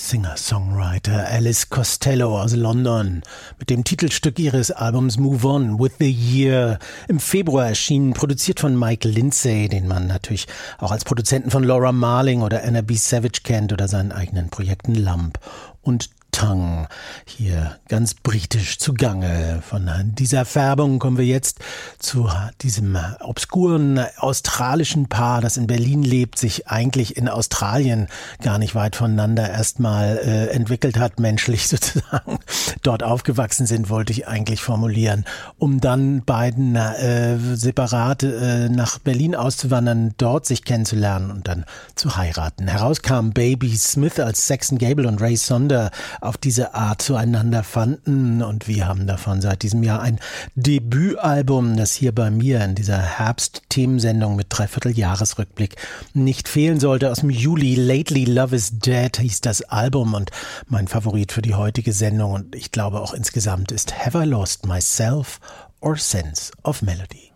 Singer-Songwriter Alice Costello aus London mit dem Titelstück ihres Albums Move On with the Year. Im Februar erschienen, produziert von Mike Lindsay, den man natürlich auch als Produzenten von Laura Marling oder Anna B. Savage kennt oder seinen eigenen Projekten Lump und Tongue. Hier ganz britisch zugange. Von dieser Färbung kommen wir jetzt zu diesem obskuren australischen Paar, das in Berlin lebt, sich eigentlich in Australien gar nicht weit voneinander erstmal entwickelt hat, menschlich sozusagen. Dort aufgewachsen sind, wollte ich eigentlich formulieren, um dann beiden separat nach Berlin auszuwandern, dort sich kennenzulernen und dann zu heiraten. Heraus kam Baby Smith, als Saxon Gable und Ray Sonder auf diese Art zueinander fanden, und wir haben davon seit diesem Jahr ein Debütalbum, das hier bei mir in dieser Herbst-Themensendung mit Dreivierteljahresrückblick nicht fehlen sollte. Aus dem Juli, Lately Love is Dead hieß das Album, und mein Favorit für die heutige Sendung und ich glaube auch insgesamt ist Have I Lost Myself or Sense of Melody?